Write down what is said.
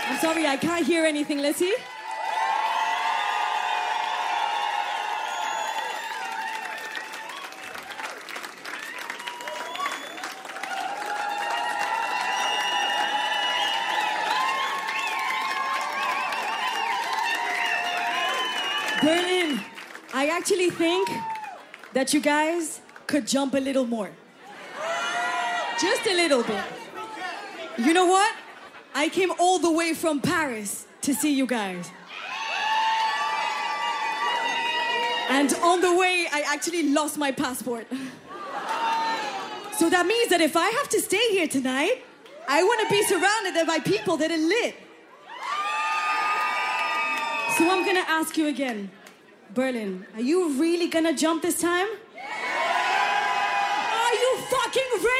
I'm sorry, I can't hear anything. Let's see. Berlin, I actually think that you guys could jump a little more. Just a little bit. You know what? I came all the way from Paris to see you guys. And on the way, I actually lost my passport. So that means that if I have to stay here tonight, I want to be surrounded by people that are lit. So I'm gonna ask you again, Berlin, are you really gonna jump this time? Are you fucking ready?